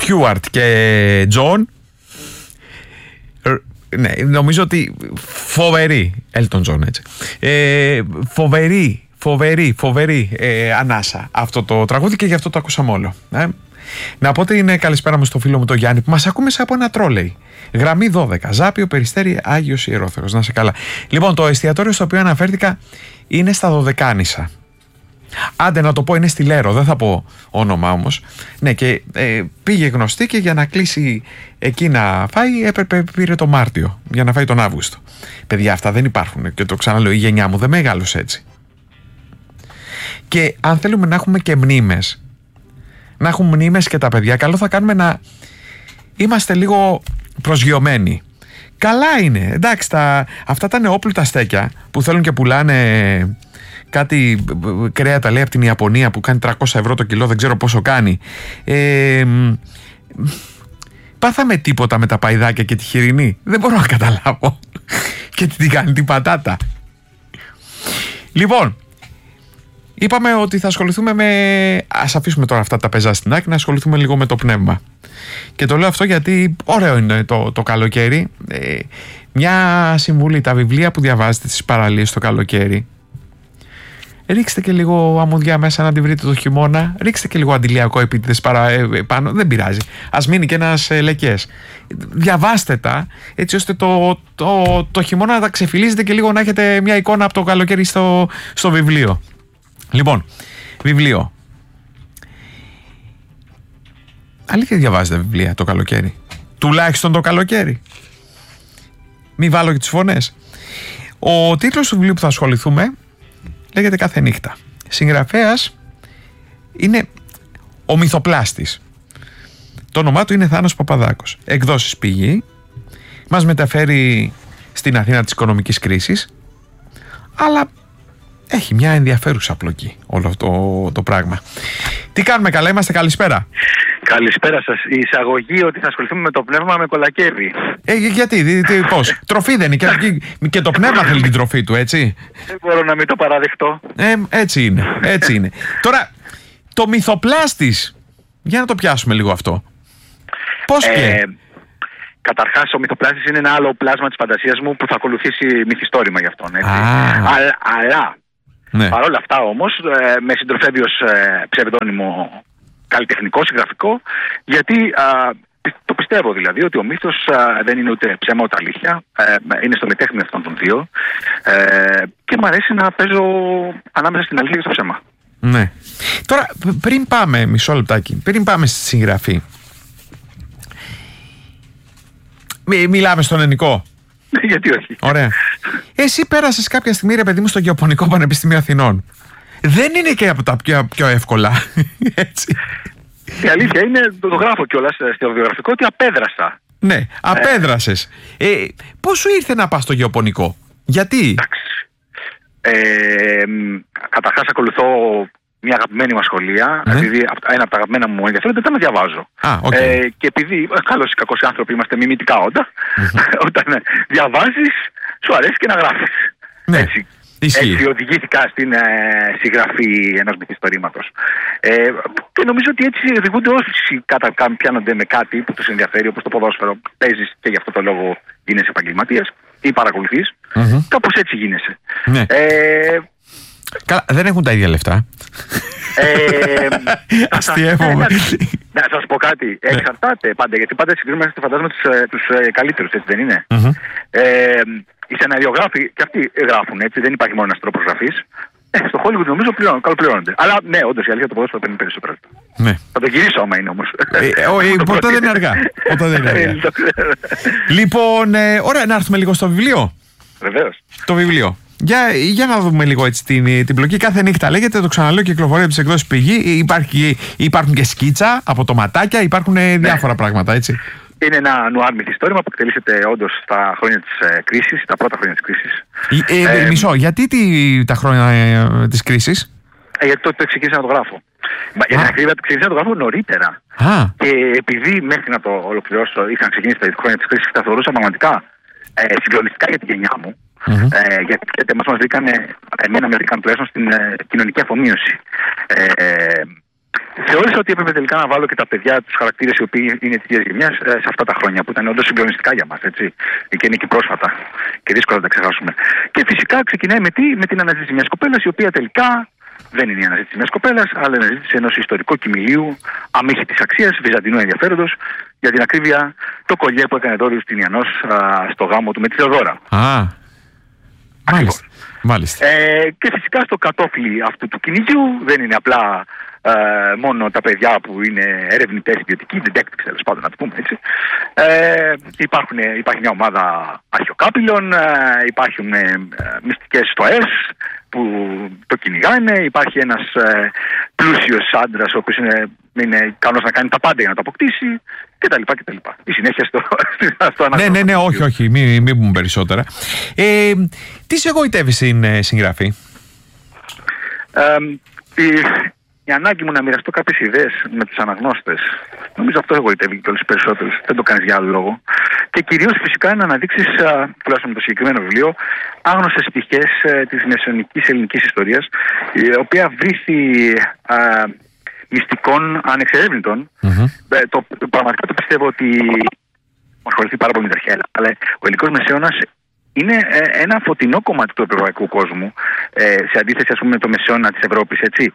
Στιούαρτ και Τζον. Ναι, νομίζω ότι φοβερή Elton John, έτσι. Φοβερή ανάσα αυτό το τραγούδι και γι' αυτό το ακούσαμε όλο. Να πω ότι είναι καλησπέρα μου στο φίλο μου τον Γιάννη που μας ακούμε από ένα τρόλεϊ. Γραμμή 12, Ζάπιο, Περιστέρι, Άγιος Ιερόθερος. Να σε καλά. Λοιπόν, το εστιατόριο στο οποίο αναφέρθηκα είναι στα Δωδεκάνησα. Άντε να το πω, είναι στη Λέρο, δεν θα πω όνομα όμως. Ναι, και πήγε γνωστή και για να κλείσει εκεί να φάει πήρε το Μάρτιο για να φάει τον Αύγουστο. Παιδιά, αυτά δεν υπάρχουν και το ξαναλέω, η γενιά μου δεν μεγάλωσε έτσι. Και αν θέλουμε να έχουμε και μνήμες, να έχουν μνήμες και τα παιδιά, καλό θα κάνουμε να είμαστε λίγο προσγειωμένοι. Καλά είναι, εντάξει, αυτά τα νεόπλουτα στέκια που θέλουν και πουλάνε κάτι κρέατα, λέει, από την Ιαπωνία που κάνει 300 ευρώ το κιλό, δεν ξέρω πόσο κάνει. Πάθαμε τίποτα με τα παϊδάκια και τη χοιρινή? Δεν μπορώ να καταλάβω. Και τι κάνει την πατάτα. Λοιπόν, είπαμε ότι θα ασχοληθούμε ας αφήσουμε τώρα αυτά τα πεζά στην άκρη, να ασχοληθούμε λίγο με το πνεύμα. Και το λέω αυτό γιατί ωραίο είναι το καλοκαίρι. Μια συμβουλή, τα βιβλία που διαβάζετε στις παραλίες το καλοκαίρι, ρίξτε και λίγο αμμουδιά μέσα να τη βρείτε το χειμώνα. Ρίξτε και λίγο αντιλιακό επίτηδες πάνω. Δεν πειράζει. Ας μείνει και ένας λεκές. Διαβάστε τα έτσι ώστε το χειμώνα να τα ξεφυλίζετε και λίγο να έχετε μια εικόνα από το καλοκαίρι στο βιβλίο. Λοιπόν, βιβλίο. Αλήθεια διαβάζετε βιβλία το καλοκαίρι? Τουλάχιστον το καλοκαίρι. Μη βάλω και τις φωνές. Ο τίτλος του βιβλίου που θα ασχοληθούμε λέγεται Κάθε νύχτα. Συγγραφέας είναι ο Μυθοπλάστης. Το όνομά του είναι Θάνος Παπαδάκος. Εκδόσεις Πηγή. Μας μεταφέρει στην Αθήνα της οικονομικής κρίσης, αλλά έχει μια ενδιαφέρουσα πλοκή όλο το πράγμα. Τι κάνουμε, καλά είμαστε? Καλησπέρα. Καλησπέρα σας. Η εισαγωγή ότι θα ασχοληθούμε με το πνεύμα με κολακεύει. Γιατί, πώς? Τροφή δεν είναι και το πνεύμα θέλει την τροφή του, έτσι. Δεν μπορώ να μην το παραδεχτώ. Έτσι είναι. Τώρα, το Μυθοπλάστης, για να το πιάσουμε λίγο αυτό. Πώς και... Καταρχάς, ο Μυθοπλάστης είναι ένα άλλο πλάσμα της φαντασίας μου που θα ακολουθήσει μυθιστόρημα γι' αυτόν. Αλλά ναι. Παρόλα αυτά όμως, με συντροφεύει ως ψευδόνυμο καλλιτεχνικό, συγγραφικό, γιατί το πιστεύω δηλαδή ότι ο μύθος δεν είναι ούτε ψέμα ούτε αλήθεια, είναι στο μετέχνη αυτών των δύο, και μου αρέσει να παίζω ανάμεσα στην αλήθεια και στο ψέμα. Ναι. Τώρα, πριν πάμε, μισό λεπτάκι, πριν πάμε στη συγγραφή, μιλάμε στον ελληνικό. Γιατί όχι. Ωραία. Εσύ πέρασες κάποια στιγμή, ρε παιδί μου, στο Γεωπονικό Πανεπιστήμιο Αθηνών. Δεν είναι και από τα πιο εύκολα. Έτσι. Η αλήθεια είναι, το γράφω κιόλας στο βιογραφικό, ότι απέδρασα. Ναι, απέδρασες. Πώς σου ήρθε να πας στο Γεωπονικό? Γιατί? Καταρχάς ακολουθώ μια αγαπημένη μου σχολεία, επειδή ένα από τα αγαπημένα μου ενδιαφέροντα ήταν να διαβάζω. Και επειδή καλώς ή κακώς οι άνθρωποι είμαστε μιμητικά όντα, όταν διαβάζεις σου αρέσει και να γράφεις. Ναι. Έτσι οδηγήθηκα στην συγγραφή ενός μυθιστορήματος. Και νομίζω ότι έτσι οδηγούνται όσοι πιάνονται με κάτι που τους ενδιαφέρει, όπως το ποδόσφαιρο. Παίζεις και γι' αυτό το λόγο γίνεσαι επαγγελματίας ή παρακολουθείς. Κάπως έτσι γίνεσαι. Ναι. Καλά, δεν έχουν τα ίδια λεφτά. Αστειεύομαι. Να σας πω κάτι. Εξαρτάται πάντα, γιατί πάντα συγκρίνουμε, φαντάζομαι, τους καλύτερους, έτσι δεν είναι? Οι σεναριογράφοι και αυτοί γράφουν, έτσι, δεν υπάρχει μόνο ένας τρόπος γραφής. Στο Hollywood νομίζω καλοπληρώνονται. Αλλά ναι, όντως η αλήθεια το ποδόσφαιρο παίρνει περισσότερα. Ναι. Θα το γυρίσω άμα είναι όμως. Ποτέ δεν είναι αργά. Λοιπόν, ωραία, να έρθουμε λίγο στο βιβλίο. Βεβαίως. Το βιβλίο. Για να δούμε λίγο έτσι την πλοκή. Κάθε νύχτα λέγεται, το ξαναλέω, κυκλοφορεί από τις εκδόσεις Πηγή. Υπάρχουν και σκίτσα, αποτοματάκια, υπάρχουν διάφορα πράγματα, έτσι. Είναι ένα νουάρ μυθιστόρημα που εκτελήσεται όντως στα χρόνια της κρίσης, τα πρώτα χρόνια της κρίσης. Μισό, γιατί τα χρόνια της κρίσης? Γιατί τότε ξεκίνησα να το γράφω. Για την ακρίβεια, ξεκίνησα να το γράφω νωρίτερα. Και επειδή μέχρι να το ολοκληρώσω είχαν ξεκινήσει τα χρόνια της κρίσης, τα θεωρούσα πραγματικά συγκλονιστικά για την γενιά μου. Γιατί μας βρήκανε, εμένα με βρήκαν τουλάχιστον στην κοινωνική αφομοίωση. θεώρησα ότι έπρεπε τελικά να βάλω και τα παιδιά, τους χαρακτήρες οι οποίοι είναι της ίδιας γενιάς σε αυτά τα χρόνια που ήταν όντως συγκλονιστικά για μας, έτσι. Και είναι και πρόσφατα και δύσκολα να τα ξεχάσουμε. Και φυσικά ξεκινάει με την αναζήτηση μιας κοπέλας, η οποία τελικά δεν είναι η αναζήτηση μιας κοπέλας, αλλά η αναζήτηση ενός ιστορικού κυμηλίου αμύχητης αξίας, βυζαντινού ενδιαφέροντος, για την ακρίβεια το κολλιέ που έκανε δώρο στην Ιαννός στο γάμο του με τη Θεοδώρα. Μάλιστα. Και φυσικά στο κατόφλι αυτού του κυνηγιού δεν είναι απλά μόνο τα παιδιά που είναι ερευνητές ιδιωτικοί, detectives τέλος πάντων, να το πούμε έτσι. Υπάρχει μια ομάδα αρχαιοκάπηλων, υπάρχουν μυστικές στοές που το κυνηγάνε, υπάρχει ένας πλούσιος άντρας ο οποίος είναι ικανός να κάνει τα πάντα για να το αποκτήσει κτλ. Η συνέχεια στο αναγνώριο. Ναι, όχι, μην πούμε περισσότερα. Τι σε εγωιτεύει στην συγγραφή? Η ανάγκη μου να μοιραστώ κάποιες ιδέες με τους αναγνώστες. Νομίζω αυτό εγωιτεύει και όλους τους περισσότερους. Δεν το κάνεις για άλλο λόγο. Και κυρίως φυσικά να αναδείξεις, τουλάχιστον με το συγκεκριμένο βιβλίο, άγνωστες πτυχές της μεσαιωνικής ελληνικής ιστορίας, η οποία βρήθη μυστικών ανεξερεύνητων. Πραγματικά το πιστεύω ότι ασχοληθεί πάρα πολύ με τα αρχαία, αλλά ο ελληνικός μεσαίωνας είναι ένα φωτεινό κομμάτι του ευρωπαϊκού κόσμου, σε αντίθεση ας πούμε με το μεσαίωνα της Ευρώπης, έτσι.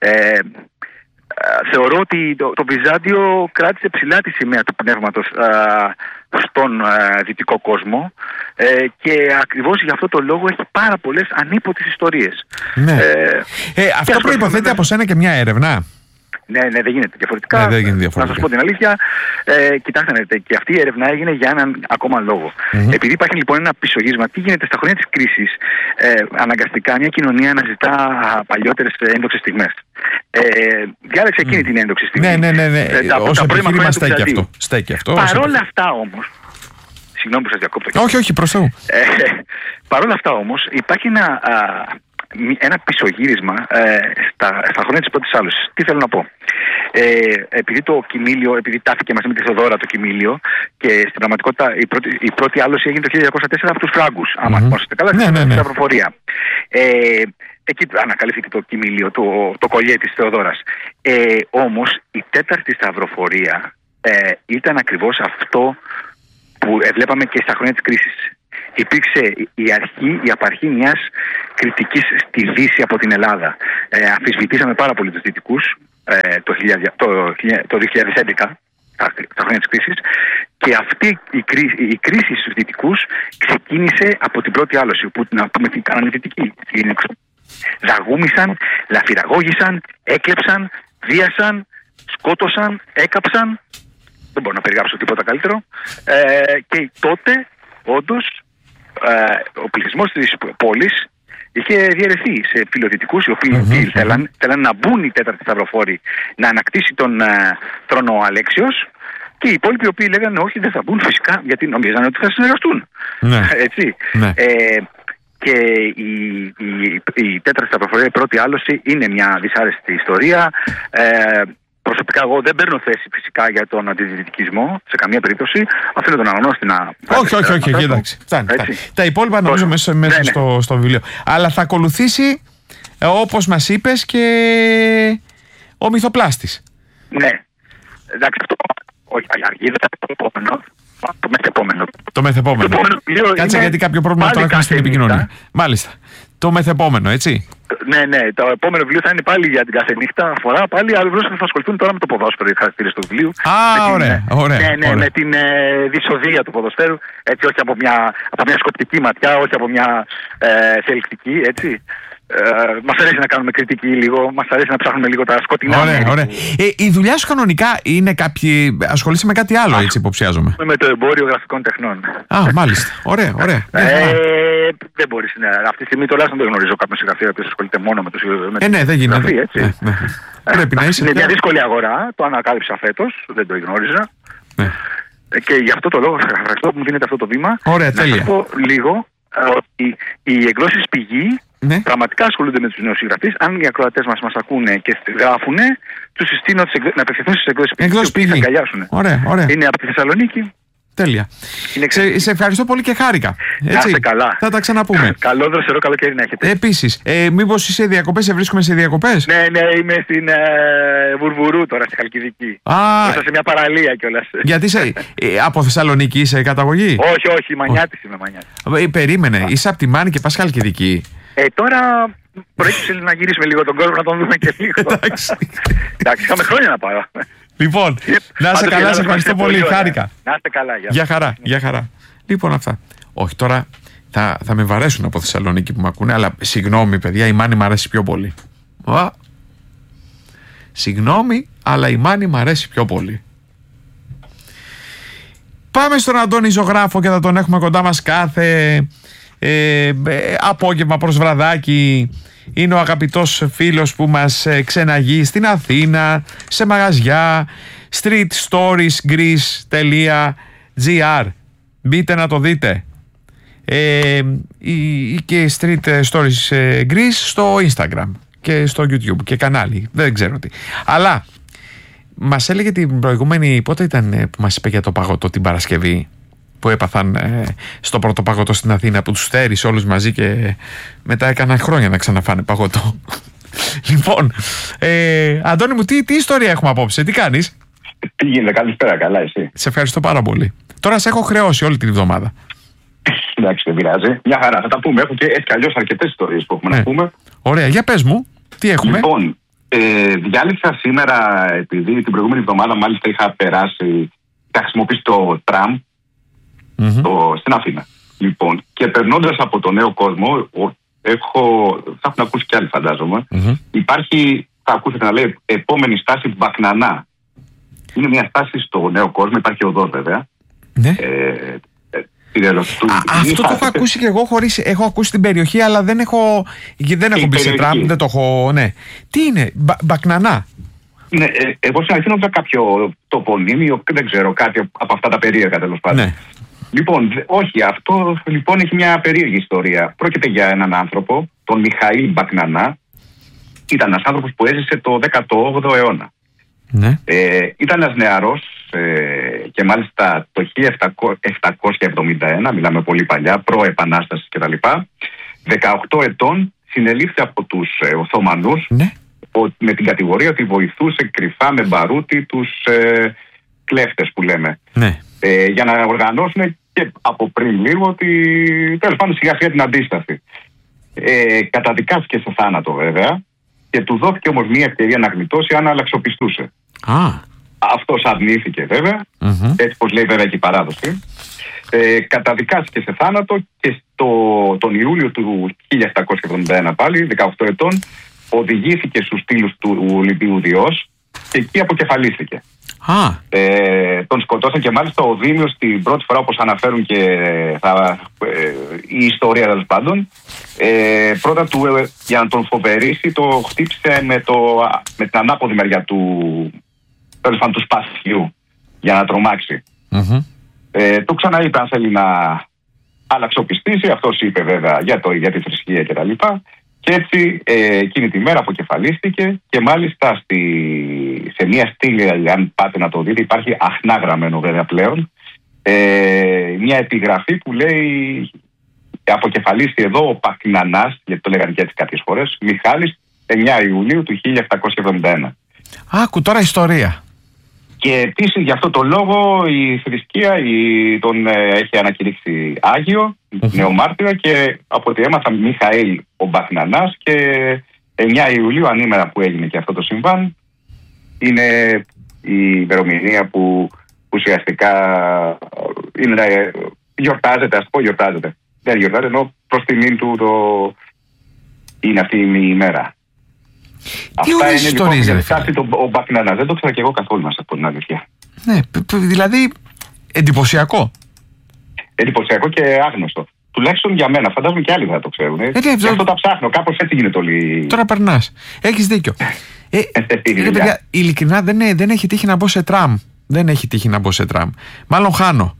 Θεωρώ ότι το Βυζάντιο κράτησε ψηλά τη σημαία του πνεύματος στον δυτικό κόσμο και ακριβώς γι' αυτό το λόγο έχει πάρα πολλές ανίποτες ιστορίες. Ναι. Αυτό προϋποθέτει από σένα και μια έρευνα. Ναι, δεν γίνεται διαφορετικά. Δεν γίνεται διαφορετικά. Να σας πω την αλήθεια, κοιτάξτε να δείτε, και αυτή η έρευνα έγινε για έναν ακόμα λόγο. Επειδή υπάρχει λοιπόν ένα πισωγύρισμα, τι γίνεται στα χρόνια της κρίσης, αναγκαστικά μια κοινωνία αναζητά παλιότερες ένδοξες στιγμές. Διάλεξε εκείνη την ένδοξη στιγμή. Ναι. Όσο επιχείρημα στέκει αυτό. Παρόλα αυτά όμως. Συγγνώμη που σας διακόπτω. Όχι, προς Θεού. Παρόλα αυτά όμως υπάρχει ένα πισωγύρισμα στα χρόνια της πρώτης άλωσης. Τι θέλω να πω. Επειδή το Κυμήλιο, επειδή τάφηκε μαζί με τη Θεοδώρα το Κυμήλιο και στην πραγματικότητα η πρώτη άλωση έγινε το 1204 από τους Φράγκους. Αν θυμάστε καλά, στην Σταυροφορία. Εκεί ανακαλύφθηκε το Κυμήλιο, το κολλιέ της Θεοδόρας. Όμως η τέταρτη Σταυροφορία ήταν ακριβώς αυτό που βλέπαμε και στα χρόνια της κρίσης. Υπήρξε η απαρχή μιας κριτικής στη Δύση από την Ελλάδα. Αμφισβητήσαμε πάρα πολύ τους Δυτικούς το 2011, τα χρόνια της κρίσης, και αυτή η κρίση στους Δυτικούς ξεκίνησε από την πρώτη άλωση, που να πούμε τι κάνανε οι Δυτικοί. Δαγούμησαν, λαφυραγώγησαν, έκλεψαν, βίασαν, σκότωσαν, έκαψαν. Δεν μπορώ να περιγράψω τίποτα καλύτερο. Και τότε όντως ο πληθυσμός της πόλης είχε διαιρεθεί σε φιλοδυτικούς, οι οποίοι θέλαν να μπουν οι τέταρτοι σταυροφόροι να ανακτήσει τον θρόνο ο Αλέξιος, και οι υπόλοιποι οι οποίοι λέγανε όχι, δεν θα μπουν φυσικά, γιατί νομίζανε ότι θα συνεργαστούν. Έτσι. Και η τέταρτη σταυροφορία, η πρώτη άλωση, είναι μια δυσάρεστη ιστορία. Προσωπικά εγώ δεν παίρνω θέση φυσικά για τον αντιδυτικισμό σε καμία περίπτωση. Αφήνω τον αναγνώστη να... Όχι, εντάξει. Τα υπόλοιπα νομίζω μέσα στο βιβλίο. Αλλά θα ακολουθήσει, όπως μας είπες, και ο Μυθοπλάστης. Ναι. Εντάξει, αυτό... Όχι, αργή, το μεθεπόμενο. Κάτσε, γιατί κάποιο πρόβλημα το έχουμε στην επικοινωνία. Μάλιστα. Το μεθεπόμενο, έτσι. Ναι. Το επόμενο βιβλίο θα είναι πάλι για την κάθε νύχτα. Αφορά πάλι άλλοι που θα ασχοληθούν τώρα με το ποδόσφαιρο, οι χαρακτήρες του βιβλίου. Ωραία. Με την δυσοδεία του ποδοσφαίρου. Έτσι, όχι από μια σκοπτική ματιά, όχι από μια θελκτική, έτσι. Μας αρέσει να κάνουμε κριτική λίγο, μας αρέσει να ψάχνουμε λίγο τα σκοτεινά. Ωραία. Η δουλειά σου κανονικά είναι ασχολείσαι με κάτι άλλο, έτσι υποψιάζομαι. Με το εμπόριο γραφικών τεχνών. Μάλιστα. Ωραία. Δεν μπορείς. Αυτή τη στιγμή τουλάχιστον δεν γνωρίζω κάποιον συγγραφέα που ασχολείται μόνο με το δεν γίνεται. Πρέπει να είσαι. Είναι μια δύσκολη αγορά, το ανακάλυψα φέτος, δεν το γνώριζα. Και γι' αυτό το λόγο ευχαριστώ που μου δίνετε αυτό το βήμα. Ωραία, τέλεια. Να σας πω λίγο ότι οι εκδόσεις Πηγή πραγματικά ασχολούνται με τους νέους συγγραφείς. Αν οι ακροατές μας ακούνε και γράφουν, τους συστήνω να απευθυνθούν στις εκδόσεις Πηγή, οι οποίοι θα αγκαλιάσουν. Ωραία. Είναι από τη Θεσσαλονίκη. τέλεια. Σε ευχαριστώ πολύ και χάρηκα. Να είστε καλά. Θα τα ξαναπούμε. Καλό δροσερό καλοκαίρι να έχετε. Επίσης, μήπως είσαι διακοπές, σε βρίσκουμε σε διακοπές? Ναι, είμαι στην Βουρβουρού τώρα, στη Χαλκιδική. Μέσα σε μια παραλία κιόλας. Γιατί από Θεσσαλονίκη είσαι καταγωγή? Όχι, Μανιάτης είμαι, Μανιάτης. Περίμενε, είσαι από τη Μάνη και πας Χαλκιδική. Τώρα προέκυψε να γυρίσουμε λίγο τον κόσμο, να τον δούμε και λίγο. Εντάξει, είχαμε χρόνια να πάω. Λοιπόν, να είσαι καλά, σε ευχαριστώ πολύ, χάρηκα. Να είστε καλά, για χαρά. Λοιπόν, αυτά. Όχι, τώρα θα με βαρέσουν από Θεσσαλονίκη που με ακούνε, αλλά συγγνώμη, παιδιά, η Μάνη μ' αρέσει πιο πολύ. Συγγνώμη, αλλά η Μάνη μ' αρέσει πιο πολύ. Πάμε στον Αντώνη Ζωγράφο και θα τον έχουμε κοντά μας κάθε απόγευμα προς βραδάκι. Είναι ο αγαπητός φίλος που μας ξεναγεί στην Αθήνα, σε μαγαζιά, streetstoriesgreece.gr. Μπείτε να το δείτε. Και Street Stories Greece στο Instagram και στο YouTube και κανάλι, δεν ξέρω τι. Αλλά μας έλεγε την προηγούμενη, πότε ήταν που μας είπε για το παγωτό, την Παρασκευή που έπαθαν στο πρώτο παγωτό στην Αθήνα, που τους θέρισε όλους μαζί και μετά έκαναν χρόνια να ξαναφάνε παγωτό. Λοιπόν, Αντώνη μου, τι ιστορία έχουμε απόψε, τι κάνεις? Τι γίνεται, καλησπέρα, καλά εσύ? Σε ευχαριστώ πάρα πολύ. Τώρα σε έχω χρεώσει όλη την εβδομάδα. Εντάξει, δεν πειράζει. Μια χαρά, θα τα πούμε. Έχω και έτσι κι αλλιώς αρκετές ιστορίες που έχουμε να πούμε. Ωραία, για πες μου, τι έχουμε? Λοιπόν, διάλεξα σήμερα, επειδή την προηγούμενη εβδομάδα μάλιστα είχα χρησιμοποιήσει το τραμ στην Αθήνα. Λοιπόν, και περνώντας από το Νέο Κόσμο, θα έχουν ακούσει κι άλλοι, φαντάζομαι. Υπάρχει, θα ακούσετε να λέει, επόμενη στάση Μπακνανά. Είναι μια στάση στο Νέο Κόσμο, υπάρχει οδός βέβαια. Ναι. Αυτό το έχω ακούσει και εγώ, έχω ακούσει την περιοχή, αλλά δεν έχω μπει σε τραμ, δεν το έχω, ναι. Τι είναι, Μπακνανά? Ναι, εγώ στην αρχή νόμιζα κάποιο τοπονύμιο, δεν ξέρω, κάτι από αυτά τα περίεργα τέλος πάντων. Ναι. Λοιπόν, όχι, αυτό λοιπόν έχει μια περίεργη ιστορία. Πρόκειται για έναν άνθρωπο, τον Μιχαήλ Μπακνανά. Ήταν ένας άνθρωπος που έζησε το 18ο αιώνα. Ναι. Ήταν ένας νεαρός και μάλιστα το 1771, μιλάμε πολύ παλιά, προ-επανάσταση κτλ. 18 ετών συνελήφθη από τους Οθωμανούς, ναι, με την κατηγορία ότι βοηθούσε κρυφά με μπαρούτι τους κλέφτες που λέμε. Ναι. Για να οργανώσουν και από πριν λίγο τέλος πάντων σιγά σιγά την αντίσταση. Καταδικάστηκε σε θάνατο βέβαια και του δόθηκε όμως μια ευκαιρία να γλιτώσει αν αλλαξοπιστούσε. Αυτός αρνήθηκε βέβαια, έτσι πως λέει βέβαια και η παράδοση. Καταδικάστηκε σε θάνατο και τον Ιούλιο του 1771 πάλι, 18 ετών, οδηγήθηκε στους στήλους του Ολυμπίου Διός και εκεί αποκεφαλίστηκε. Τον σκοτώσαν και μάλιστα ο Δήμιος την πρώτη φορά, όπως αναφέρουν και η ιστορία τέλος πάντων, πρώτα για να τον φοβερήσει το χτύπησε με την ανάποδη μεριά του σπαθιού για να τρομάξει. Του ξαναείπε αν θέλει να αλλαξοπιστήσει, αυτός είπε βέβαια για τη θρησκεία κτλ. Και έτσι εκείνη τη μέρα αποκεφαλίστηκε και μάλιστα σε μια στήλη, αν πάτε να το δείτε, υπάρχει αχνά γραμμένο βέβαια πλέον, μια επιγραφή που λέει αποκεφαλίστη εδώ ο Πακνανάς, γιατί το λέγανε και έτσι κάποιες φορές, Μιχάλης, 9 Ιουλίου του 1771. Άκου τώρα ιστορία. Και επίσης γι' αυτό το λόγο η θρησκεία τον έχει ανακηρύξει Άγιο, νεομάρτυρα, και από ό,τι έμαθα Μιχαήλ ο Μπακνανάς, και 9 Ιουλίου ανήμερα που έγινε και αυτό το συμβάν είναι η ημερομηνία που ουσιαστικά γιορτάζεται, ας πω γιορτάζεται. Δεν γιορτάζεται, ενώ προς τιμήν του είναι αυτή η ημέρα. Τι ωραίες ιστορίες, ρε φίλε. Ο Μπακνανάς δεν το ξέρω και εγώ καθόλου, να σας πω την αλήθεια. Ναι, δηλαδή εντυπωσιακό. Εντυπωσιακό και άγνωστο. Τουλάχιστον για μένα, φαντάζομαι και άλλοι θα το ξέρουν. Γι' αυτό τα ψάχνω, κάπως έτσι γίνεται όλοι. Τώρα περνάς. Έχεις δίκιο. Παιδιά, ειλικρινά δεν έχει τύχει να μπω σε τραμ. Δεν έχει τύχει να μπω σε τραμ. Μάλλον χάνω.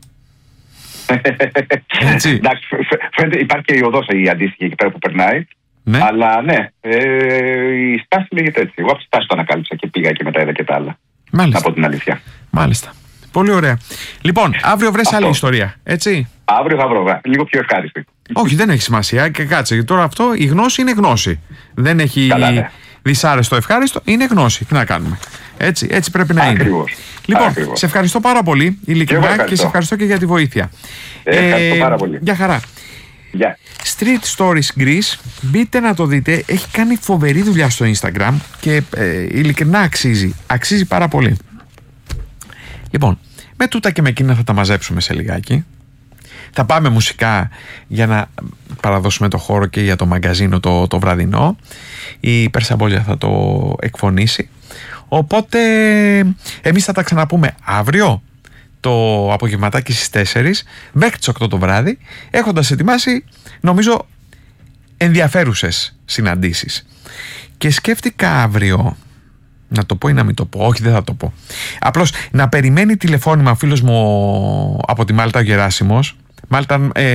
Έτσι. Εντάξει, φαίνεται υπάρχει και η οδός η αντίστοιχη εκεί πέρα που περνάει. Ναι. Αλλά ναι, η στάση λέγεται έτσι. Εγώ από τη στάση το ανακάλυψα και πήγα και μετά είδα και τα άλλα. Μάλιστα. Από την αλήθεια. Μάλιστα. Πολύ ωραία. Λοιπόν, αύριο βρες άλλη ιστορία, έτσι. Αύριο θα βρω, λίγο πιο ευχάριστη. Όχι, δεν έχει σημασία. Και κάτσε. Τώρα αυτό, η γνώση είναι γνώση. Δεν έχει δυσάρεστο ευχάριστο, είναι γνώση. Τι να κάνουμε. Έτσι πρέπει να είναι. Λοιπόν, σε ευχαριστώ πάρα πολύ, ειλικρινά, και σε ευχαριστώ και για τη βοήθεια. Ευχαριστώ πάρα πολύ. Γεια χαρά. Street Stories Greece, μπείτε να το δείτε. Έχει κάνει φοβερή δουλειά στο Instagram και ειλικρινά αξίζει πάρα πολύ. Λοιπόν, με τούτα και με εκείνα θα τα μαζέψουμε σε λιγάκι. Θα πάμε μουσικά για να παραδώσουμε το χώρο και για το μαγκαζίνο το βραδινό. Η Περσαμπόλια θα το εκφωνήσει. Οπότε εμείς θα τα ξαναπούμε αύριο το απογευματάκι στις 4 μέχρι τις 8 το βράδυ, έχοντας ετοιμάσει νομίζω ενδιαφέρουσες συναντήσεις. Και σκέφτηκα αύριο να το πω ή να μην το πω. Όχι, δεν θα το πω. Απλώς να περιμένει τηλεφώνημα ο φίλος μου από τη Μάλτα, ο Γεράσιμος. Μάλτα,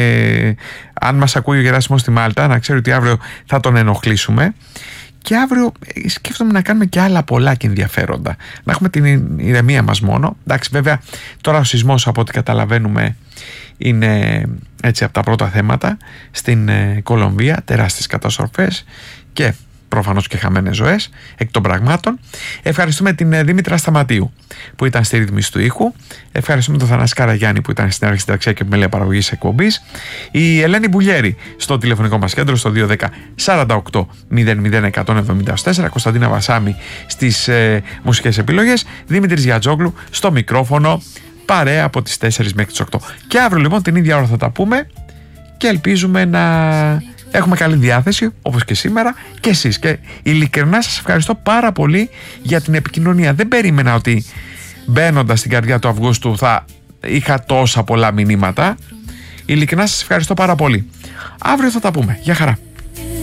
αν μας ακούει ο Γεράσιμος στη Μάλτα, να ξέρει ότι αύριο θα τον ενοχλήσουμε. Και αύριο σκέφτομαι να κάνουμε και άλλα πολλά και ενδιαφέροντα. Να έχουμε την ηρεμία μας μόνο. Εντάξει, βέβαια, τώρα ο σεισμός, από ό,τι καταλαβαίνουμε, είναι έτσι από τα πρώτα θέματα στην Κολομβία. Τεράστιες καταστροφές και προφανώς και χαμένες ζωές εκ των πραγμάτων. Ευχαριστούμε την Δήμητρα Σταματίου που ήταν στη ρύθμιση του ήχου. Ευχαριστούμε τον Θανάση Καραγιάννη που ήταν στην αρχιστραξία και επιμέλεια παραγωγής εκπομπής. Η Ελένη Μπουλιέρη στο τηλεφωνικό μας κέντρο στο 210 48 00 174. Κωνσταντίνα Βασάμι στις μουσικές επιλογές. Δημήτρης Γιατζόγλου στο μικρόφωνο, παρέα από τις 4 μέχρι τις 8. Και αύριο λοιπόν την ίδια ώρα θα τα πούμε και ελπίζουμε να έχουμε καλή διάθεση, όπως και σήμερα, και εσείς. Και ειλικρινά σας ευχαριστώ πάρα πολύ για την επικοινωνία. Δεν περίμενα ότι μπαίνοντας στην καρδιά του Αυγούστου θα είχα τόσα πολλά μηνύματα. Ειλικρινά σας ευχαριστώ πάρα πολύ. Αύριο θα τα πούμε. Γεια χαρά.